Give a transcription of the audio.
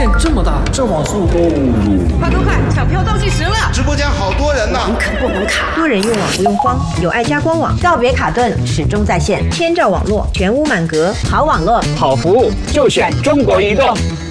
线这么大，这网速快快快，抢票倒计时了！ 直播间好多人呢， 可不能卡。 多人用网不用慌，有爱家官网， 告别卡顿，始终在线， 千兆网络，全屋满格， 好网络， 好服务，就选中国移动。